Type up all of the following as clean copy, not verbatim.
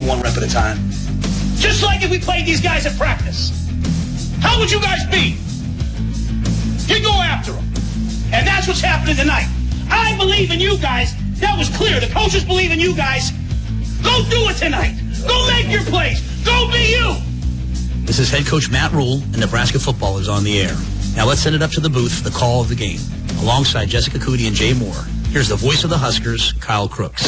one rep at a time. Just like if we played these guys at practice. How would you guys be? You go after them. And that's what's happening tonight. I believe in you guys. That was clear. The coaches believe in you guys. Go do it tonight. Go make your plays. Go be you. This is head coach Matt Rule, and Nebraska football is on the air. Now let's send it up to the booth for the call of the game. Alongside Jessica Cootie and Jay Moore, here's the voice of the Huskers, Kyle Crooks.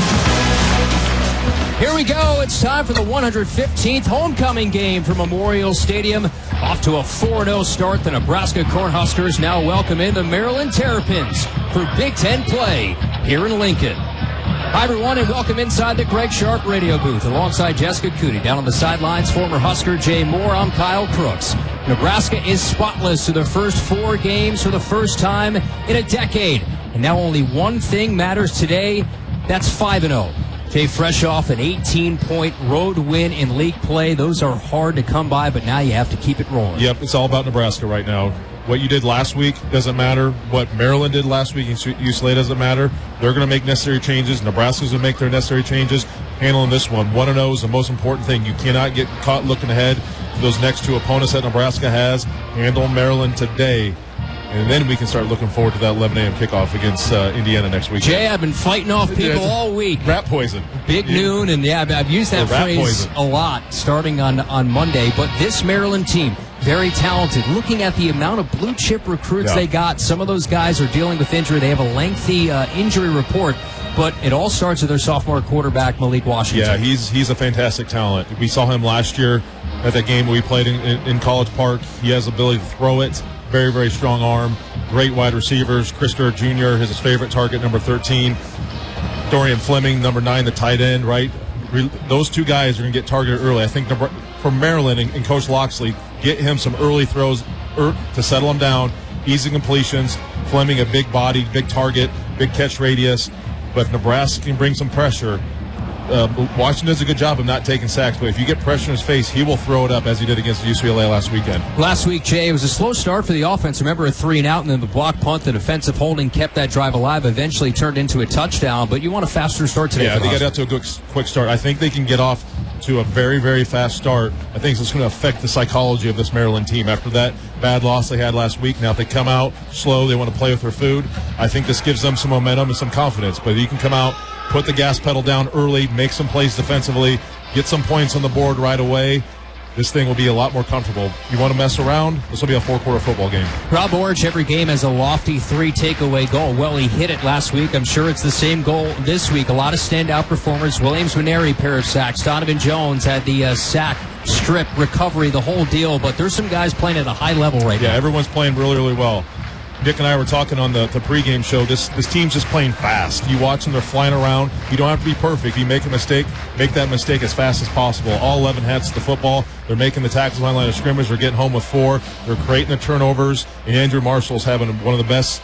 Here we go. It's time for the 115th homecoming game for Memorial Stadium. Off to a 4-0 start, the Nebraska Cornhuskers now welcome in the Maryland Terrapins for Big Ten play here in Lincoln. Hi, everyone, and welcome inside the Greg Sharp radio booth alongside Jessica Cootie. Down on the sidelines, former Husker Jay Moore. I'm Kyle Crooks. Nebraska is spotless through the first 4 games for the first time in a decade. And now only one thing matters today. That's 5-0. Jay, fresh off an 18-point road win in league play. Those are hard to come by, but now you have to keep it rolling. Yep, it's all about Nebraska right now. What you did last week doesn't matter. What Maryland did last week in UCLA doesn't matter. They're going to make necessary changes. Nebraska's going to make their necessary changes. Handling this one, 1-0 is the most important thing. You cannot get caught looking ahead to those next 2 opponents that Nebraska has. Handle Maryland today. And then we can start looking forward to that 11 a.m. kickoff against Indiana next week. Jay, I've been fighting off people all week. Rat poison. Big noon, and yeah, I've used that phrase a lot starting on Monday. But this Maryland team, very talented. Looking at the amount of blue-chip recruits they got, some of those guys are dealing with injury. They have a lengthy injury report. But it all starts with their sophomore quarterback, Malik Washington. Yeah, he's a fantastic talent. We saw him last year at that game we played in College Park. He has the ability to throw it. Very, very strong arm. Great wide receivers. Chris Stewart Jr. is his favorite target, number 13. Dorian Fleming, number 9, the tight end, right? Those 2 guys are going to get targeted early. I think for Maryland and Coach Loxley, get him some early throws to settle him down, easy completions. Fleming, a big body, big target, big catch radius. But if Nebraska can bring some pressure, Washington does a good job of not taking sacks, but if you get pressure in his face, he will throw it up as he did against UCLA last weekend. Last week, Jay, it was a slow start for the offense. Remember, a 3-and-out, and then the block punt, the defensive holding kept that drive alive, eventually turned into a touchdown, but you want a faster start today. Yeah, they got out to a quick start. I think they can get off to a very, very fast start. I think it's going to affect the psychology of this Maryland team after that bad loss they had last week. Now, if they come out slow, they want to play with their food, I think this gives them some momentum and some confidence. But you can come out, put the gas pedal down early, make some plays defensively, get some points on the board right away. This thing will be a lot more comfortable. You want to mess around? This will be a 4-quarter football game. Rob Orich, every game has a lofty 3-takeaway goal. Well, he hit it last week. I'm sure it's the same goal this week. A lot of standout performers. Williams Nwaneri, pair of sacks. Donovan Jones had the sack, strip, recovery, the whole deal. But there's some guys playing at a high level right now. Yeah, everyone's playing really, really well. Dick and I were talking on the pregame show. This team's just playing fast. You watch them, they're flying around. You don't have to be perfect. You make a mistake, make that mistake as fast as possible. All 11 hats to the football. They're making the tackles on the line of scrimmage. They're getting home with 4. They're creating the turnovers. And Andrew Marshall's having one of the best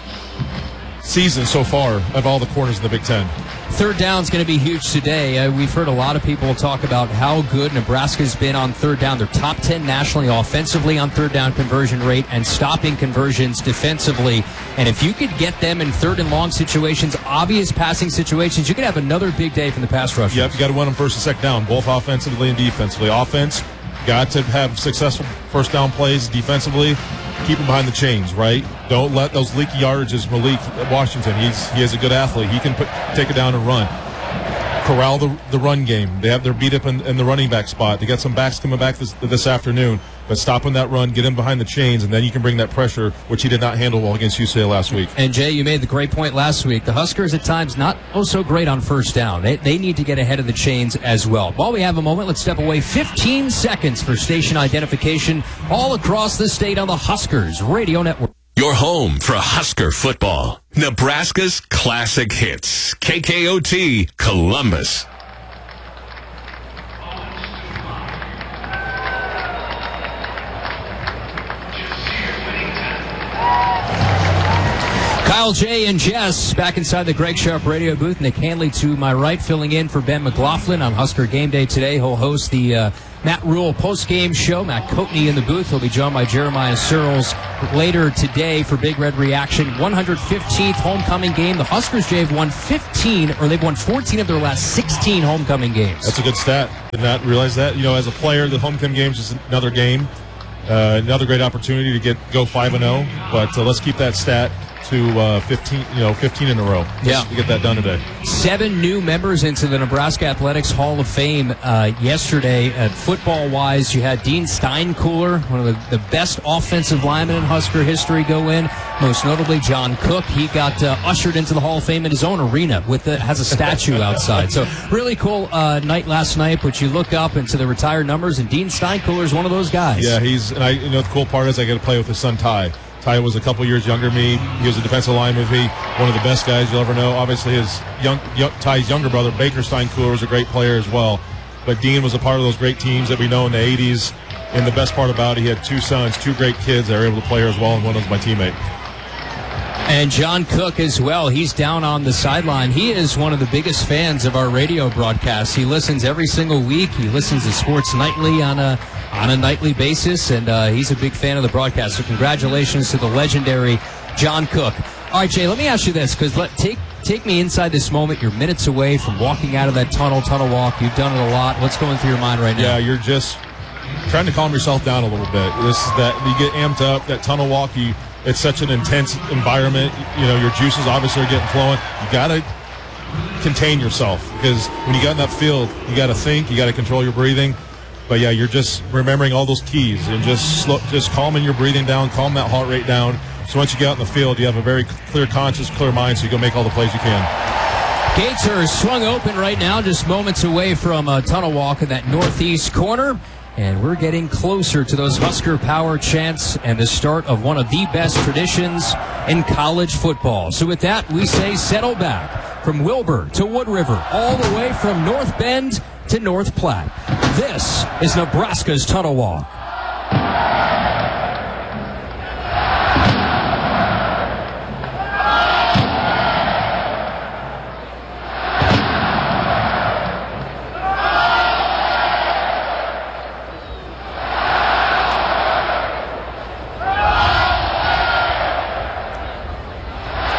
seasons so far of all the corners in the Big Ten. Third down is going to be huge today. We've heard a lot of people talk about how good Nebraska's been on third down. They're top 10 nationally offensively on third down conversion rate and stopping conversions defensively. And if you could get them in third and long situations, obvious passing situations, you could have another big day from the pass rush. Yep, you got to win them first and second down, both offensively and defensively. Offense, got to have successful first down plays. Defensively, keep him behind the chains, right? Don't let those leaky yardages. Malik Washington, he is a good athlete. He can take it down and run. Corral the run game. They're beat up in the running back spot. They got some backs coming back this afternoon. But stopping that run, get him behind the chains, and then you can bring that pressure, which he did not handle well against UCLA last week. And, Jay, you made the great point last week. The Huskers at times not so great on first down. They need to get ahead of the chains as well. While we have a moment, let's step away 15 seconds for station identification all across the state on the Huskers Radio Network. Your home for Husker football. Nebraska's classic hits. KKOT Columbus. Kyle Kyle, Jay, and Jess back inside the Greg Sharp radio booth. Nick Hanley to my right, filling in for Ben McLaughlin on Husker Game Day today. He'll host the Matt Rule post-game show. Matt Coatney in the booth. He'll be joined by Jeremiah Searles later today for Big Red Reaction. 115th homecoming game. The Huskers, Jay, have won 14 of their last 16 homecoming games. That's a good stat. Did not realize that. As a player, the homecoming game is just another game. Another great opportunity to go 5-0, but let's keep that stat to 15 in a row. Yeah, to get that done today. 7 new members into the Nebraska Athletics Hall of Fame yesterday. Football-wise, you had Dean Steinkuhler, one of the best offensive linemen in Husker history, go in. Most notably, John Cook. He got ushered into the Hall of Fame in his own arena has a statue outside. So really cool night last night. But you look up into the retired numbers, and Dean Steinkuhler is one of those guys. Yeah, the cool part is I get to play with his son Ty. Ty was a couple years younger than me. He was a defensive lineman with me. One of the best guys you'll ever know. Obviously, Ty's younger brother, Baker Steinkuhler, was a great player as well. But Dean was a part of those great teams that we know in the 80s. And the best part about it, he had 2 sons, 2 great kids that were able to play as well, and one was my teammate. And John Cook as well. He's down on the sideline. He is one of the biggest fans of our radio broadcasts. He listens every single week. He listens to Sports Nightly on a nightly basis, and he's a big fan of the broadcast. So congratulations to the legendary John Cook. All right, Jay, let me ask you this, because take me inside this moment. You're minutes away from walking out of that tunnel walk. You've done it a lot. What's going through your mind right now? Yeah, you're just trying to calm yourself down a little bit. This is that you get amped up, that tunnel walk, it's such an intense environment. Your juices obviously are getting flowing. You got to contain yourself, because when you get in that field, you got to think, you got to control your breathing. But yeah, you're just remembering all those keys and just calming your breathing down, calm that heart rate down. So once you get out in the field, you have a very clear conscience, clear mind, so you can make all the plays you can. Gates are swung open right now, just moments away from a tunnel walk in that northeast corner. And we're getting closer to those Husker Power chants and the start of one of the best traditions in college football. So with that, we say settle back from Wilbur to Wood River, all the way from North Bend to North Platte. This is Nebraska's Tunnel Walk.